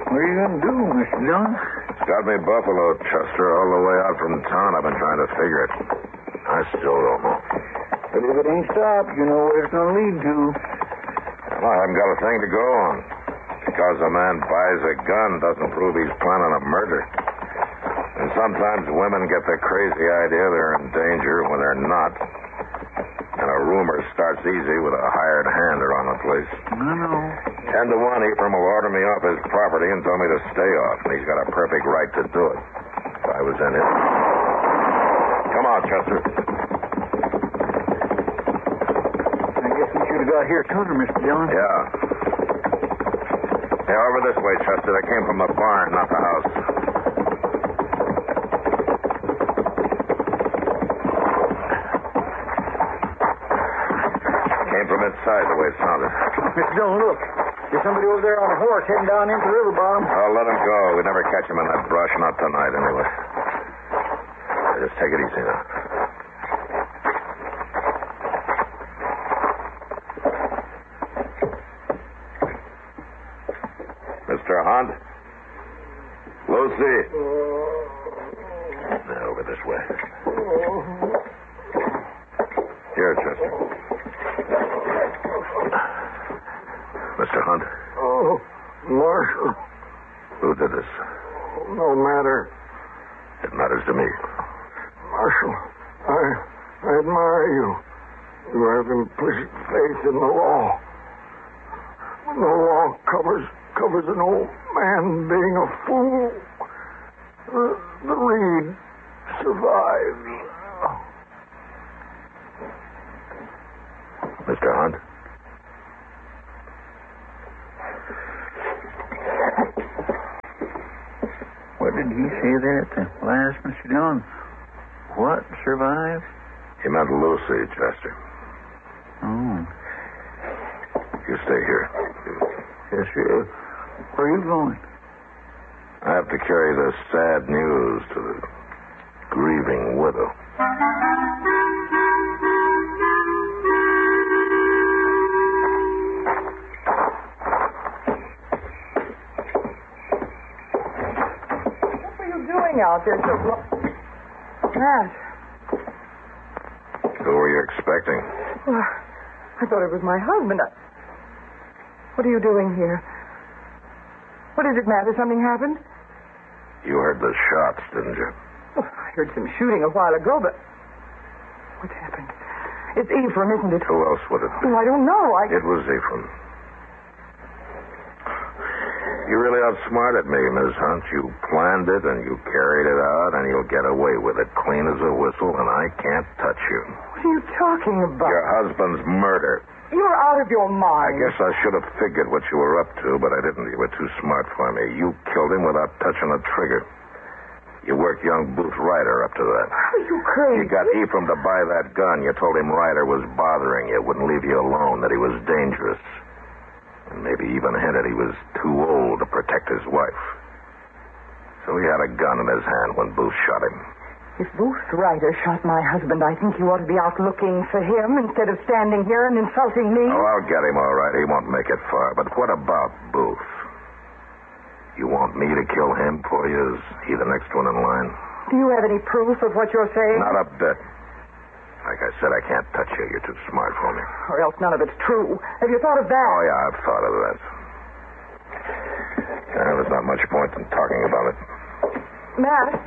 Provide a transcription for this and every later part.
What are you going to do, Mr. Dillon? It's got me buffalo, Chester, all the way out from town. I've been trying to figure it. I still don't know. But if it ain't stopped, you know where it's going to lead to. Well, I haven't got a thing to go on. Because a man buys a gun doesn't prove he's planning a murder. And sometimes women get the crazy idea they're in danger when they're not. And a rumor starts easy with a hired hand around the place. I know. 10 to 1, Ephraim will order me off his property and tell me to stay off. And he's got a perfect right to do it. If I was in it. Come on, Chester. I guess we should have got here sooner, Mr. Dillon. Yeah. Yeah, over this way, Chester. They came from the barn, not the house. Came from inside, the way it sounded. Mr. Dillon, look. There's somebody over there on a horse heading down into the river bottom. Oh, let him go. We'd never catch him in that brush, not tonight, anyway. Just take it easy now. Mr. Hunt? Lucy? Now, over this way. Here, Chester. Mr. Hunt? Oh, Marshal. Who did this? No matter. It matters to me. Marshal, I admire you. You have implicit faith in the law. When the law covers an old man being a fool, the reed survives. Mr. Hunt? What did he say there at the last, Mr. Dillon? What survived? He meant Lucy, Chester. Oh. You stay here. Yes, sir. Where are you going? I have to carry the sad news to the grieving widow. What were you doing out there so long? Matt. Who were you expecting? Well, I thought it was my husband. What are you doing here? What is it, Matt? Has something happened? You heard the shots, didn't you? Oh, I heard some shooting a while ago, but what's happened? It's Ephraim, isn't it? Who else would it be? Oh, I don't know. It was Ephraim. You really outsmarted me, Miss Hunt. You planned it and you carried it out, and you'll get away with it clean as a whistle, and I can't touch you. What are you talking about? Your husband's murder. You're out of your mind. I guess I should have figured what you were up to, but I didn't. You were too smart for me. You killed him without touching a trigger. You worked young Booth Ryder up to that. Are you crazy? You got Ephraim to buy that gun. You told him Ryder was bothering you, wouldn't leave you alone, that he was dangerous. And maybe even hinted he was too old to protect his wife. So he had a gun in his hand when Booth shot him. If Booth Ryder shot my husband, I think you ought to be out looking for him instead of standing here and insulting me. Oh, I'll get him all right. He won't make it far. But what about Booth? You want me to kill him for you? Is he the next one in line? Do you have any proof of what you're saying? Not a bit. Like I said, I can't touch you. You're too smart for me. Or else none of it's true. Have you thought of that? Oh, yeah, I've thought of that. There's not much point in talking about it. Matt?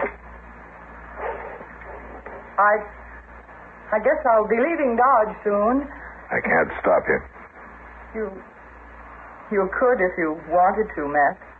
I guess I'll be leaving Dodge soon. I can't stop you. You could if you wanted to, Matt.